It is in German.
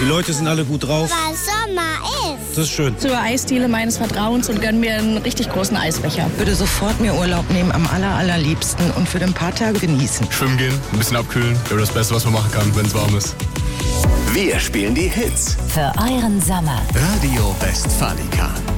Die Leute sind alle gut drauf. Weil Sommer ist. Das ist schön. Zur Eisdiele meines Vertrauens und gönn mir einen richtig großen Eisbecher. Würde sofort mir Urlaub nehmen, am allerliebsten und für ein paar Tage genießen. Schwimmen gehen, ein bisschen abkühlen. Ja, das Beste, was man machen kann, wenn es warm ist. Wir spielen die Hits. Für euren Sommer. Radio Westfalica.